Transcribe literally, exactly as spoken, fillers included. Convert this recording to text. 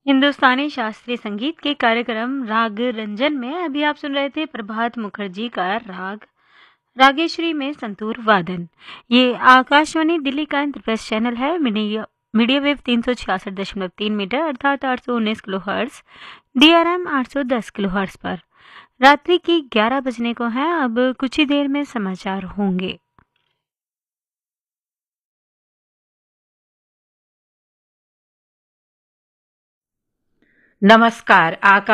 हिंदुस्तानी शास्त्रीय संगीत के कार्यक्रम राग रंजन में अभी आप सुन रहे थे प्रभात मुखर्जी का राग रागेश्वरी में संतूर वादन। ये आकाशवाणी दिल्ली का इंद्रप्रस्थ चैनल है। मीडिया मीडिया वेव तीन सौ छियासठ दशमलव तीन मीटर अर्थात आठ सौ उन्नीस kilo hertz, D R M आठ सौ दस किलो हर्ट्स पर रात्रि की ग्यारह बजने को है। अब कुछ ही देर में समाचार होंगे। नमस्कार। आका